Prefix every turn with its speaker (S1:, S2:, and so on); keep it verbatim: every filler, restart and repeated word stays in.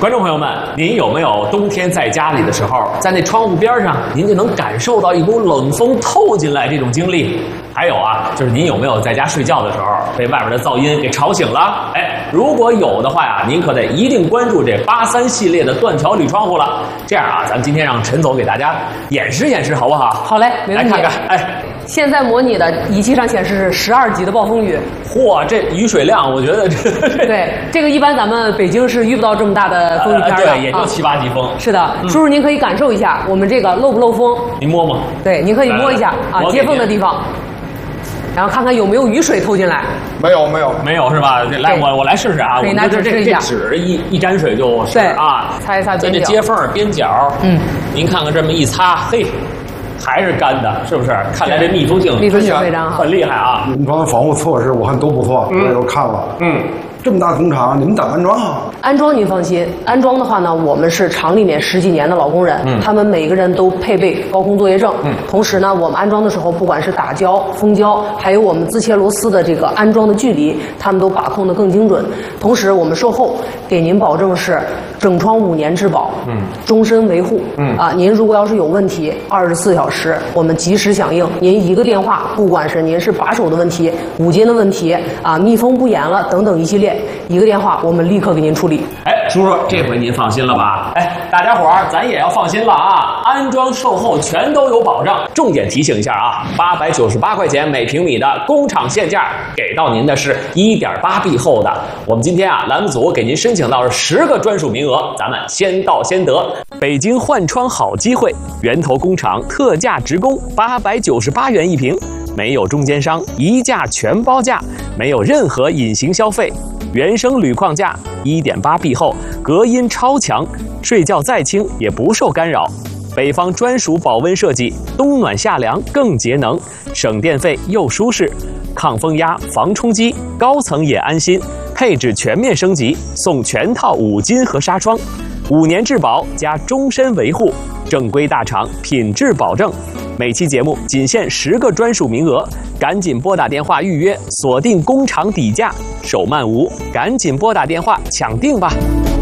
S1: 观众朋友们，您有没有冬天在家里的时候，在那窗户边上，您就能感受到一股冷风透进来这种经历？还有啊，就是您有没有在家睡觉的时候被外边的噪音给吵醒了？哎，如果有的话呀，您可得一定关注这八三系列的断条铝窗户了。这样啊，咱们今天让陈总给大家演示演示，好不好？
S2: 好嘞，没问题。
S1: 来看看，哎。
S2: 现在模拟的仪器上显示是十二级的暴风雨。
S1: 嚯，这雨水量，我觉得这
S2: 对这个一般咱们北京是遇不到这么大的风雨天的、
S1: 呃，对，也就七八级风。
S2: 是的，嗯、叔叔您可以感受一下我们这个漏不漏风？
S1: 您摸摸。
S2: 对，您可以摸一下啊，接缝的地方，然后看看有没有雨水透进来。
S3: 没有，没有，
S1: 没有是吧？来，我我来试试啊。
S2: 可以拿纸试一下。
S1: 这纸一一沾水就是
S2: 对
S1: 啊，
S2: 擦一擦边角。
S1: 在这接缝边角，
S2: 嗯，
S1: 您看看这么一擦，嘿。还是干的，是不是？看来这密封性
S2: 密封性非常好，
S1: 很厉害啊！
S3: 你装的防护措施我看都不错，我都看了。
S1: 嗯，
S3: 这么大工厂，你们咋安装啊？
S2: 安装您放心，安装的话呢，我们是厂里面十几年的老工人，嗯、他们每个人都配备高空作业证。嗯，同时呢，我们安装的时候，不管是打胶、封胶，还有我们自切螺丝的这个安装的距离，他们都把控的更精准。同时，我们售后给您保证是整窗五年质保，嗯，终身维护。嗯啊，您如果要是有问题，二十四小时我们及时响应。您一个电话，不管是您是把手的问题、五金的问题啊、密封不严了等等一系列，一个电话我们立刻给您处理。
S1: 哎，叔叔，这回您放心了吧？哎，大家伙儿咱也要放心了啊！安装售后全都有保障。重点提醒一下啊，八百九十八块钱每平米的工厂限价，给到您的是 一点八 B 厚的。我们今天啊，栏目组给您申请到是十个专属名额，咱们先到先得。北京换窗好机会，源头工厂特价直供，八百九十八元一平，没有中间商，一价全包价，没有任何隐形消费。原生铝框架 一点八 B 厚，隔音超强，睡觉再轻也不受干扰。北方专属保温设计，冬暖夏凉更节能，省电费又舒适，抗风压、防冲击，高层也安心。配置全面升级，送全套五金和纱窗，五年质保加终身维护，正规大厂，品质保证。每期节目仅限十个专属名额，赶紧拨打电话预约，锁定工厂底价，手慢无，赶紧拨打电话抢定吧。